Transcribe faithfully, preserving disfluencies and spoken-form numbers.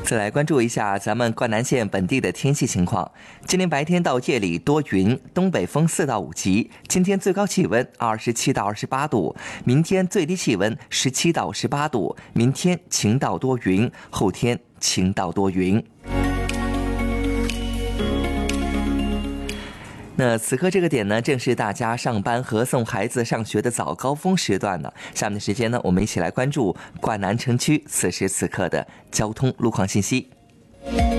再来关注一下咱们灌南县本地的天气情况。今天白天到夜里多云，东北风四到五级。今天最高气温二十七到二十八度，明天最低气温十七到十八度。明天晴到多云，后天晴到多云。那此刻这个点呢，正是大家上班和送孩子上学的早高峰时段呢。下面的时间呢，我们一起来关注灌南城区此时此刻的交通路况信息。